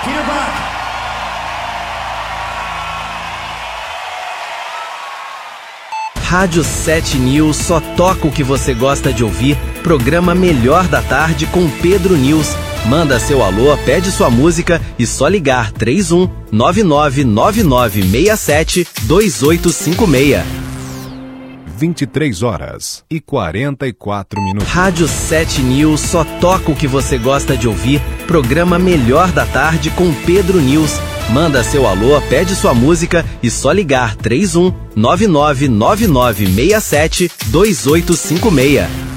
Rádio 7 News só toca o que você gosta de ouvir. Programa Melhor da Tarde com Pedro News. Manda seu alô, pede sua música e só ligar 31 999967 2856. 23h44. Rádio 7 News só toca o que você gosta de ouvir. Programa Melhor da Tarde com Pedro News. Manda seu alô, pede sua música e só ligar 31 999967 2856.